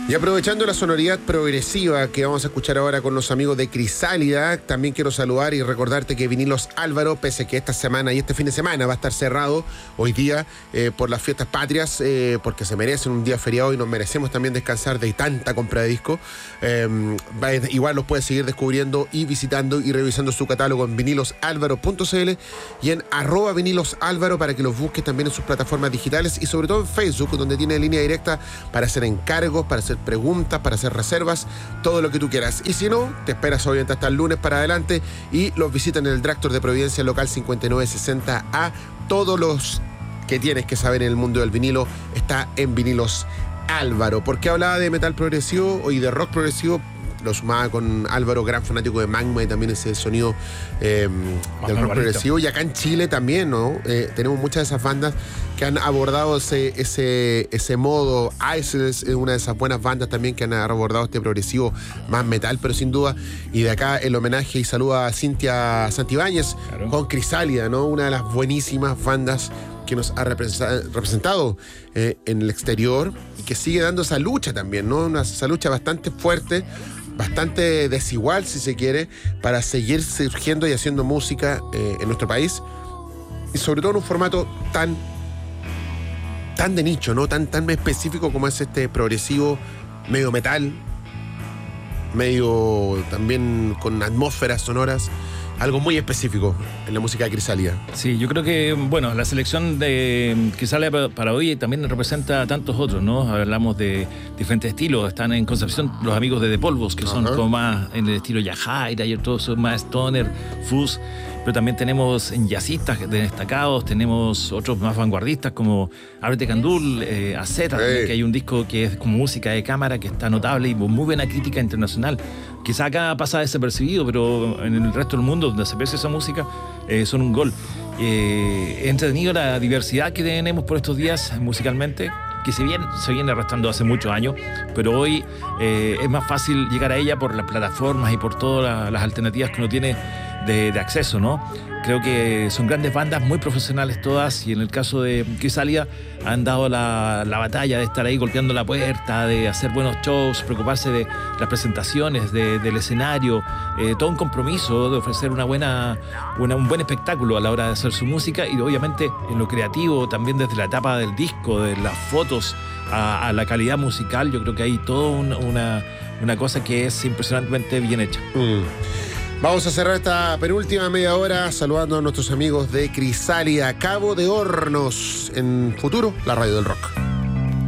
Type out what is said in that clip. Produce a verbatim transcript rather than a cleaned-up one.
Y aprovechando la sonoridad progresiva que vamos a escuchar ahora con los amigos de Crisálida, también quiero saludar y recordarte que Vinilos Álvaro, pese a que esta semana y este fin de semana va a estar cerrado hoy día eh, por las fiestas patrias, eh, porque se merecen un día feriado y nos merecemos también descansar de tanta compra de disco, eh, va, igual los puedes seguir descubriendo y visitando y revisando su catálogo en vinilos álvaro punto c l y en arroba vinilosálvaro para que los busques también en sus plataformas digitales y sobre todo en Facebook, donde tiene línea directa para hacer encargos, para hacer preguntas, para hacer reservas, todo lo que tú quieras. Y si no, te esperas obviamente hasta el lunes para adelante y los visitan en el Dragstore de Providencia, local cincuenta y nueve sesenta A. Todos los que tienes que saber en el mundo del vinilo está en Vinilos Álvaro. ¿Por qué hablaba de metal progresivo y de rock progresivo? Lo sumaba con Álvaro, gran fanático de Magma y también ese sonido eh, del rock progresivo. Y acá en Chile también, ¿no? Eh, tenemos muchas de esas bandas que han abordado ese, ese, ese modo. Ice es una de esas buenas bandas también que han abordado este progresivo más metal, pero sin duda. Y de acá el homenaje y saluda a Cintia Santibáñez, claro, con Crisálida, ¿no? Una de las buenísimas bandas que nos ha representado eh, en el exterior y que sigue dando esa lucha también, ¿no? Una, esa lucha bastante fuerte, bastante desigual, si se quiere, para seguir surgiendo y haciendo música eh, en nuestro país, y sobre todo en un formato tan tan de nicho, ¿no? Tan, tan específico como es este progresivo, medio metal, medio también con atmósferas sonoras. Algo muy específico en la música de Crisálida. Sí, yo creo que, bueno, la selección de Crisálida para hoy también representa a tantos otros, ¿no? Hablamos de diferentes estilos. Están en Concepción los amigos de De Polvos, que son, ajá, como más en el estilo Yajaira, y todos son más stoner, fuzz. Pero también tenemos en jazzistas destacados, tenemos otros más vanguardistas como Ábrete Candul, eh, A Z, hey, que hay un disco que es como música de cámara que está notable y con muy buena crítica internacional. Quizá acá pasa desapercibido, pero en el resto del mundo donde se aprecia esa música eh, son un gol. Eh, he entretenido la diversidad que tenemos por estos días musicalmente, que si bien se viene arrastrando hace muchos años, pero hoy eh, es más fácil llegar a ella por las plataformas y por todas la, las alternativas que uno tiene de, de acceso, ¿no? Creo que son grandes bandas, muy profesionales todas, y en el caso de Crisálida han dado la, la batalla de estar ahí golpeando la puerta, de hacer buenos shows, preocuparse de las presentaciones, de, del escenario, eh, todo un compromiso de ofrecer una buena, una, un buen espectáculo a la hora de hacer su música, y obviamente en lo creativo, también desde la etapa del disco, de las fotos a, a la calidad musical. Yo creo que hay toda un, una, una cosa que es impresionantemente bien hecha. Mm. Vamos a cerrar esta penúltima media hora saludando a nuestros amigos de Crisálida, Cabo de Hornos, en Futuro, la radio del rock.